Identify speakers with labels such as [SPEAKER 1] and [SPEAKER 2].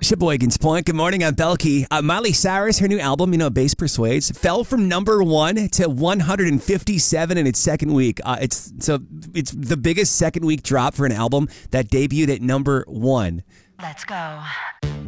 [SPEAKER 1] Sheboygan's Point. Good morning, I'm Belkey. Miley Cyrus, her new album, Bass Persuades, fell from number 1 to 157 in its second week. It's the biggest second week drop for an album that debuted at number 1.
[SPEAKER 2] Let's go.